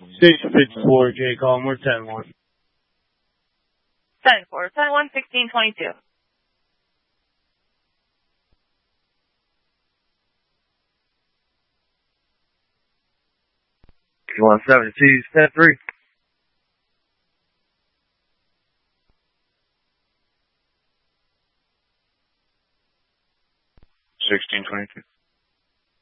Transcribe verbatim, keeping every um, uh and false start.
six fifty-four, J Colin, we're ten one. ten four, ten one, sixteen twenty-two. one seventy-two, ten three. sixteen twenty-two.